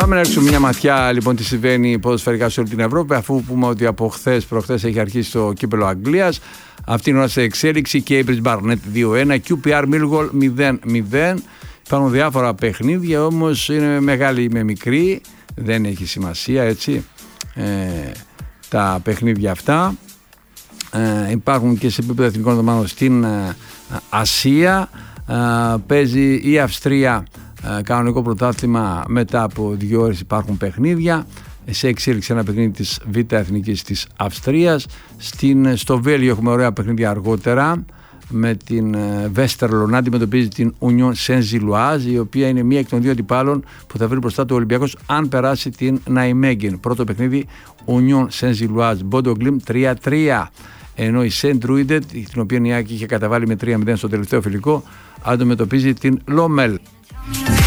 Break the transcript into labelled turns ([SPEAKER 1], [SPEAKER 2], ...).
[SPEAKER 1] Πάμε να ρίξουμε μια ματιά λοιπόν τι συμβαίνει ποδοσφαιρικά σε όλη την Ευρώπη, αφού πούμε ότι από προχθές έχει αρχίσει το κύπελο Αγγλίας. Αυτή είναι ώρα σε εξέλιξη. Cambridge Barnet 2-1, QPR Millwall 0-0. Υπάρχουν διάφορα παιχνίδια, όμως είναι μεγάλη με μικρή, δεν έχει σημασία, έτσι, τα παιχνίδια αυτά. Υπάρχουν και σε επίπεδο εθνικών ομάδων στην Ασία. Παίζει η Αυστρία κανονικό πρωτάθλημα, μετά από 2 ώρες υπάρχουν παιχνίδια. Σε εξέλιξη ένα παιχνίδι της Β' Εθνικής της Αυστρίας. Στο Βέλγιο έχουμε ωραία παιχνίδια αργότερα, με την Westerlo να αντιμετωπίζει την Union Saint-Gilloise, η οποία είναι μία εκ των 2 αντιπάλων που θα βρει μπροστά του Ολυμπιακός αν περάσει την Ναϊμέγγεν. Πρώτο παιχνίδι Union Saint-Gilloise Bodo Glimt 3-3, ενώ η Saint Truidet, την οποία η Άκη είχε καταβάλει με 3-0 στο τελευταίο φιλικό, αντιμετωπίζει την Lommel.